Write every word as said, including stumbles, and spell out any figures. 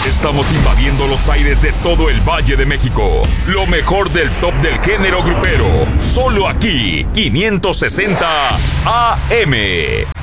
Estamos invadiendo los aires de todo el Valle de México. Lo mejor del top del género grupero. Solo aquí, quinientos sesenta A M.